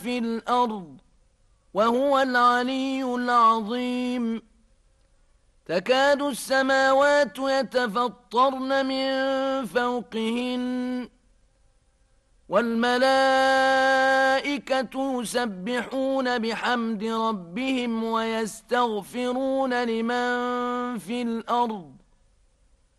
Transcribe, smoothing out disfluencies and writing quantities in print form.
في الأرض وهو العلي العظيم. تكاد السماوات يتفطرن من فوقهن والملائكة يسبحون بحمد ربهم ويستغفرون لمن في الأرض